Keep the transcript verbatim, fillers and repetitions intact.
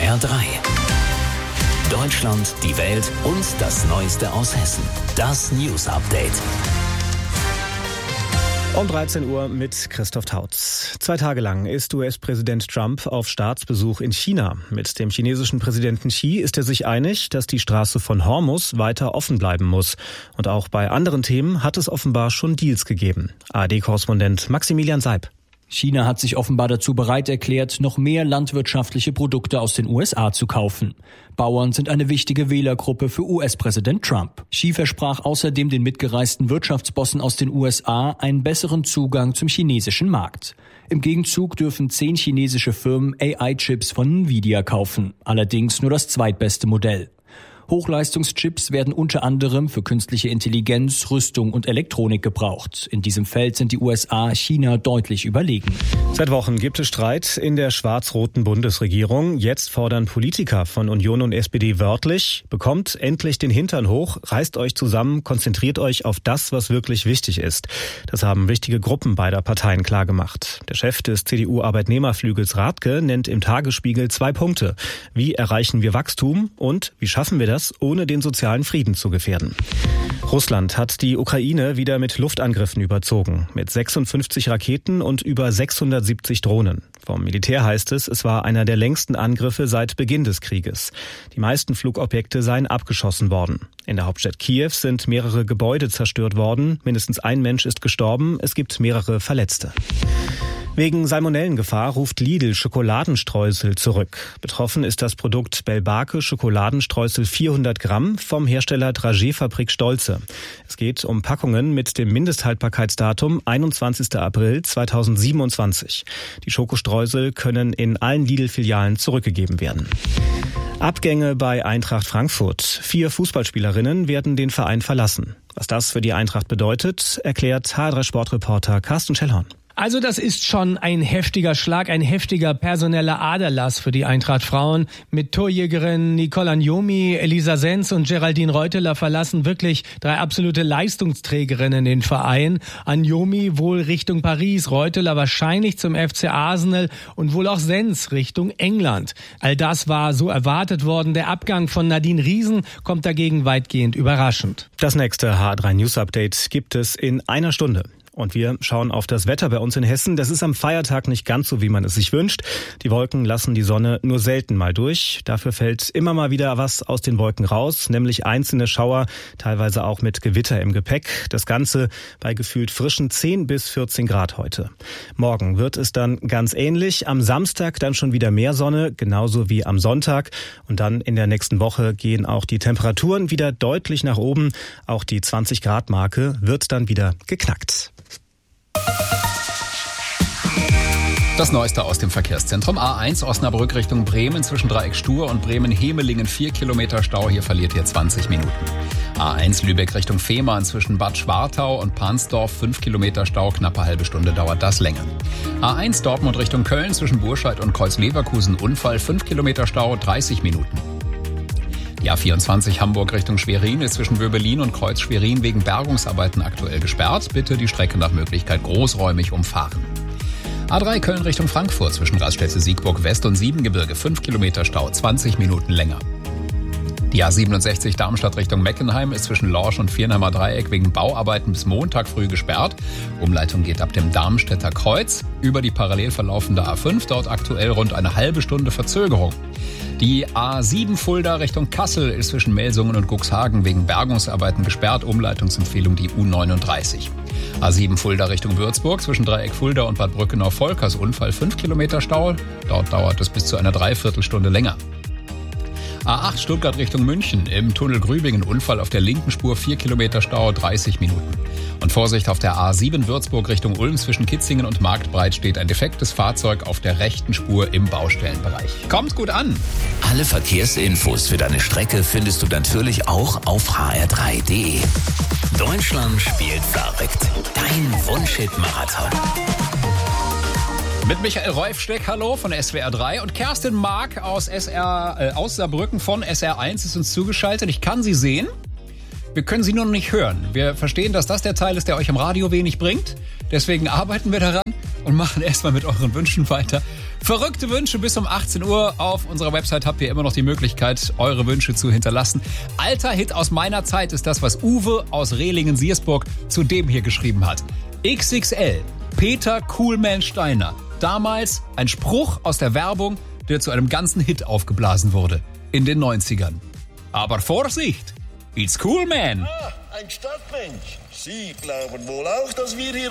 R drei. Deutschland, die Welt und das Neueste aus Hessen. Das News Update. Um dreizehn Uhr mit Christoph Tautz. Zwei Tage lang ist U S-Präsident Trump auf Staatsbesuch in China. Mit dem chinesischen Präsidenten Xi ist er sich einig, dass die Straße von Hormuz weiter offen bleiben muss. Und auch bei anderen Themen hat es offenbar schon Deals gegeben. A R D-Korrespondent Maximilian Seib. China hat sich offenbar dazu bereit erklärt, noch mehr landwirtschaftliche Produkte aus den U S A zu kaufen. Bauern sind eine wichtige Wählergruppe für U S-Präsident Trump. Xi versprach außerdem den mitgereisten Wirtschaftsbossen aus den U S A einen besseren Zugang zum chinesischen Markt. Im Gegenzug dürfen zehn chinesische Firmen A I-Chips von Nvidia kaufen, allerdings nur das zweitbeste Modell. Hochleistungschips werden unter anderem für künstliche Intelligenz, Rüstung und Elektronik gebraucht. In diesem Feld sind die U S A China deutlich überlegen. Seit Wochen gibt es Streit in der schwarz-roten Bundesregierung. Jetzt fordern Politiker von Union und S P D wörtlich: Bekommt endlich den Hintern hoch, reißt euch zusammen, konzentriert euch auf das, was wirklich wichtig ist. Das haben wichtige Gruppen beider Parteien klargemacht. Der Chef des C D U-Arbeitnehmerflügels Rathke nennt im Tagesspiegel zwei Punkte. Wie erreichen wir Wachstum und wie schaffen wir das, ohne den sozialen Frieden zu gefährden? Russland hat die Ukraine wieder mit Luftangriffen überzogen, mit sechsundfünfzig Raketen und über sechshundertsiebzig Drohnen. Vom Militär heißt es, es war einer der längsten Angriffe seit Beginn des Krieges. Die meisten Flugobjekte seien abgeschossen worden. In der Hauptstadt Kiew sind mehrere Gebäude zerstört worden, mindestens ein Mensch ist gestorben, es gibt mehrere Verletzte. Wegen Salmonellengefahr ruft Lidl Schokoladenstreusel zurück. Betroffen ist das Produkt Belbake Schokoladenstreusel vierhundert Gramm vom Hersteller Dragee-Fabrik Stolze. Es geht um Packungen mit dem Mindesthaltbarkeitsdatum einundzwanzigster April zweitausendsiebenundzwanzig. Die Schokostreusel können in allen Lidl-Filialen zurückgegeben werden. Abgänge bei Eintracht Frankfurt. Vier Fußballspielerinnen werden den Verein verlassen. Was das für die Eintracht bedeutet, erklärt H R drei Sportreporter Carsten Schellhorn. Also das ist schon ein heftiger Schlag, ein heftiger personeller Aderlass für die Eintracht Frauen. Mit Torjägerin Nicole Agnomi, Elisa Senz und Geraldine Reuteler verlassen wirklich drei absolute Leistungsträgerinnen den Verein. Agnomi wohl Richtung Paris, Reuteler wahrscheinlich zum F C Arsenal und wohl auch Senz Richtung England. All das war so erwartet worden. Der Abgang von Nadine Riesen kommt dagegen weitgehend überraschend. Das nächste H R drei News Update gibt es in einer Stunde. Und wir schauen auf das Wetter bei uns in Hessen. Das ist am Feiertag nicht ganz so, wie man es sich wünscht. Die Wolken lassen die Sonne nur selten mal durch. Dafür fällt immer mal wieder was aus den Wolken raus, nämlich einzelne Schauer, teilweise auch mit Gewitter im Gepäck. Das Ganze bei gefühlt frischen zehn bis vierzehn Grad heute. Morgen wird es dann ganz ähnlich. Am Samstag dann schon wieder mehr Sonne, genauso wie am Sonntag. Und dann in der nächsten Woche gehen auch die Temperaturen wieder deutlich nach oben. Auch die zwanzig Grad Marke wird dann wieder geknackt. Das Neueste aus dem Verkehrszentrum. A eins Osnabrück Richtung Bremen zwischen Dreieck Stur und Bremen-Hemelingen vier Kilometer Stau. Hier verliert ihr zwanzig Minuten. A eins Lübeck Richtung Fehmarn zwischen Bad Schwartau und Pansdorf fünf Kilometer Stau. Knappe halbe Stunde dauert das länger. A eins Dortmund Richtung Köln zwischen Burscheid und Kreuz-Leverkusen Unfall fünf Kilometer Stau, dreißig Minuten. Die A vierundzwanzig Hamburg Richtung Schwerin ist zwischen Böbelin und Kreuz Schwerin wegen Bergungsarbeiten aktuell gesperrt. Bitte die Strecke nach Möglichkeit großräumig umfahren. A drei Köln Richtung Frankfurt zwischen Raststätte Siegburg West und Siebengebirge fünf Kilometer Stau, zwanzig Minuten länger. Die A siebenundsechzig Darmstadt Richtung Meckenheim ist zwischen Lorsch und Viernheimer Dreieck wegen Bauarbeiten bis Montag früh gesperrt. Umleitung geht ab dem Darmstädter Kreuz über die parallel verlaufende A fünf, dort aktuell rund eine halbe Stunde Verzögerung. Die A sieben Fulda Richtung Kassel ist zwischen Melsungen und Cuxhagen wegen Bergungsarbeiten gesperrt. Umleitungsempfehlung die U neununddreißig. A sieben Fulda Richtung Würzburg zwischen Dreieck Fulda und Bad Brückenau-Volkers Unfall fünf Kilometer Stau. Dort dauert es bis zu einer Dreiviertelstunde länger. A acht Stuttgart Richtung München im Tunnel Grübingen Unfall auf der linken Spur vier Kilometer Stau, dreißig Minuten. Und Vorsicht auf der A sieben Würzburg Richtung Ulm zwischen Kitzingen und Marktbreit steht ein defektes Fahrzeug auf der rechten Spur im Baustellenbereich. Kommt gut an! Alle Verkehrsinfos für deine Strecke findest du natürlich auch auf h r drei punkt d e. Deutschland spielt verrückt. Dein Wunschhit-Marathon. Mit Michael Reufsteck, hallo, von S W R drei und Kerstin Mark aus S R, äh, aus Saarbrücken von S R eins ist uns zugeschaltet. Ich kann sie sehen. Wir können sie nur noch nicht hören. Wir verstehen, dass das der Teil ist, der euch am Radio wenig bringt. Deswegen arbeiten wir daran und machen erstmal mit euren Wünschen weiter. Verrückte Wünsche bis um achtzehn Uhr. Auf unserer Website habt ihr immer noch die Möglichkeit, eure Wünsche zu hinterlassen. Alter Hit aus meiner Zeit ist das, was Uwe aus Rehlingen-Siersburg zu dem hier geschrieben hat. X X L, Peter Coolman Steiner. Damals ein Spruch aus der Werbung, der zu einem ganzen Hit aufgeblasen wurde. In den neunzigern. Aber Vorsicht! It's Coolman! Ah, ein Stadtmensch. Sie glauben wohl auch, dass wir hier